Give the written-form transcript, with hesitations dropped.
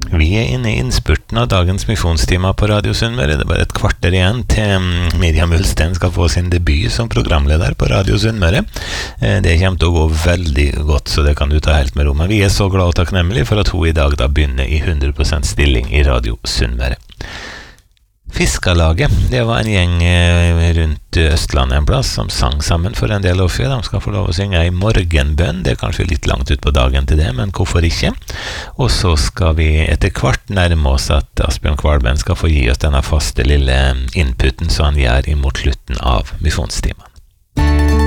Vi inne i innspurten av dagens misjonstimer på Radio Sunnmøre. Det er bare et kvarter igjen til Miriam Ulstein skal få sin debut som programleder på Radio Sunnmøre. Det kommer til å gå veldig godt, så det kan du ta helt med ro. Men vi er så glad og takknemlige for at hun i dag da begynner i 100% stilling i Radio Sunnmøre. Fiskalaget, det var en gjeng rundt Østlandet en plass som sang sammen for en del år siden. De skal få lov å synge i morgenbønn. Det er kanskje litt langt ut på dagen til det, men hvorfor ikke? Og så skal vi etter hvert nærme oss at Asbjørn Kvalben skal få gi oss denne faste lille inputen som han gjør imot slutten av misjonstimen.